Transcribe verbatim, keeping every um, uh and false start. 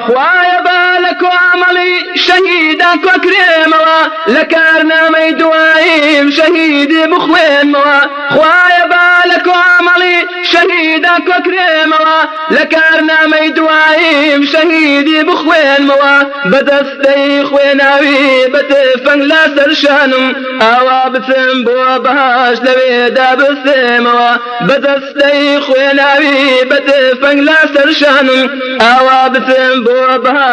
خوايا بالك وعملي شهيدك وكريموا لكارنا ميدوايم شهيدي بخوين موا خوايا بالك وعملي شهيدك وكريموا لكارنا ميدوايم شهيدي بخوين موا بدستي خويناوي بتفن لا سرشانم اوا بسم بو بهاش لوي دابسموا بدستي خويناوي بتفن لا سرشانم اوا بسم بو بهاش